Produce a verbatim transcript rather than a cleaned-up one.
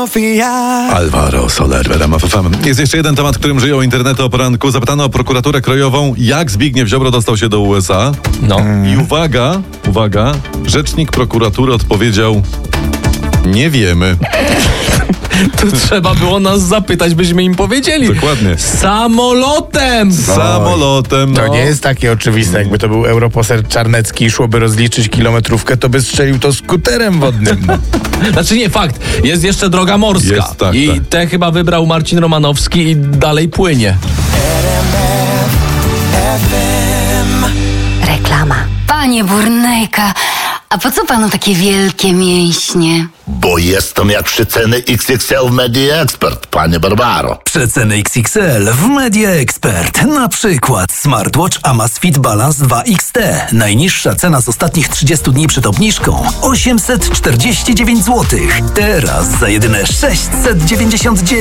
Sofia. Alvaro Soler w R M F F M. Jest jeszcze jeden temat, którym żyją internety o poranku. Zapytano o prokuraturę krajową, jak Zbigniew Ziobro dostał się do U S A. No. I uwaga, uwaga, rzecznik prokuratury odpowiedział: nie wiemy. To trzeba było nas zapytać, byśmy im powiedzieli. Dokładnie. Samolotem! Samolotem. To nie jest takie oczywiste. Jakby to był europoseł Czarnecki i szłoby rozliczyć kilometrówkę, to by strzelił to skuterem wodnym. No. Znaczy nie, fakt. Jest jeszcze droga morska. Jest, tak, I tak. tę chyba wybrał Marcin Romanowski i dalej płynie. Reklama. Panie Burnejka, a po co panu takie wielkie mięśnie? Bo jestem jak przeceny X X L w Media Expert, panie Barbaro. Przeceny X X L w Media Expert. Na przykład smartwatch Amazfit Balance dwa X T. Najniższa cena z ostatnich trzydziestu dni przed obniżką osiemset czterdzieści dziewięć złotych. Teraz za jedyne sześćset dziewięćdziesiąt dziewięć.